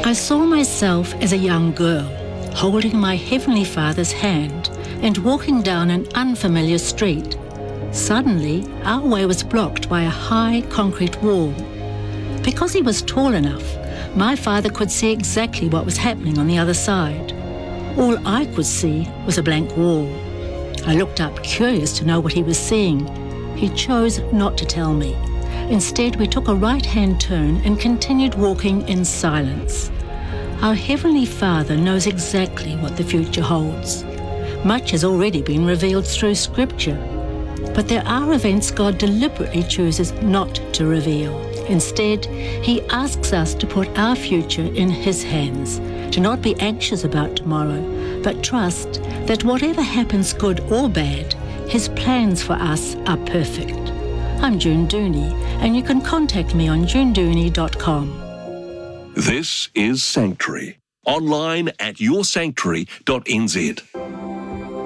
I saw myself as a young girl, holding my Heavenly Father's hand and walking down an unfamiliar street. Suddenly, our way was blocked by a high concrete wall. Because he was tall enough, my father could see exactly what was happening on the other side. All I could see was a blank wall. I looked up, curious to know what he was seeing. He chose not to tell me. Instead, we took a right-hand turn and continued walking in silence. Our Heavenly Father knows exactly what the future holds. Much has already been revealed through Scripture. But there are events God deliberately chooses not to reveal. Instead, He asks us to put our future in His hands, to not be anxious about tomorrow, but trust that whatever happens, good or bad, His plans for us are perfect. I'm June Dooney, and you can contact me on junedooney.com. This is Sanctuary, online at yoursanctuary.nz.